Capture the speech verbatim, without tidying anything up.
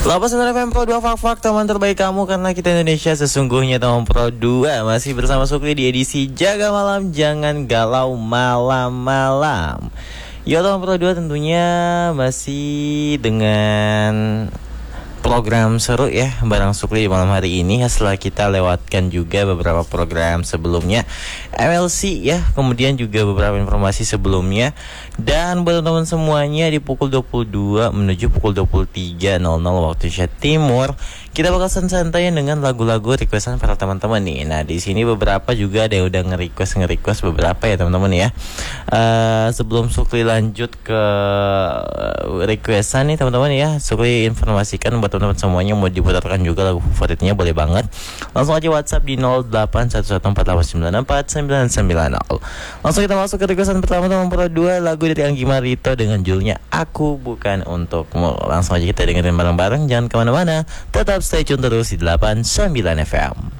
Lapas F M Pro dua Fak-Fak, teman terbaik kamu karena kita Indonesia sesungguhnya. Teman Pro dua masih bersama Sukri di edisi Jaga Malam Jangan Galau Malam-Malam. Ya teman Pro dua tentunya masih dengan program seru ya bareng Sukri di malam hari ini. Setelah kita lewatkan juga beberapa program sebelumnya M L C ya, kemudian juga beberapa informasi sebelumnya. Dan buat teman-teman semuanya di pukul dua puluh dua menuju pukul dua puluh tiga nol nol waktu Indonesia Timur, kita bakal santai dengan lagu-lagu requestan para teman-teman nih. Nah di sini beberapa juga ada yang udah nge-request nge-request beberapa ya teman-teman ya. Uh, sebelum Sukri lanjut ke requestan nih teman-teman ya, Sukri informasikan buat teman-teman semuanya mau diputarkan juga lagu favoritnya boleh banget. Langsung aja WhatsApp di nol delapan satu satu empat delapan sembilan empat sembilan sembilan nol. Langsung kita masuk ke requestan pertama teman Pro dua, lagu dari Anggi Marito dengan judulnya Aku Bukan Untukmu. Langsung aja kita dengerin bareng-bareng, jangan kemana-mana, tetap stay tune terus di delapan sembilan F M.